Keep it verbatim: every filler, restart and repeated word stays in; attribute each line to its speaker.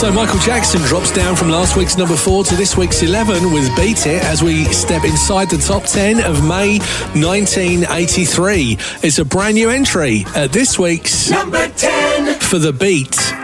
Speaker 1: So Michael Jackson drops down from last week's number four to this week's eleven with Beat It as we step inside the top ten of May nineteen eighty-three. It's a brand new entry at this week's
Speaker 2: number ten
Speaker 1: for The Beat.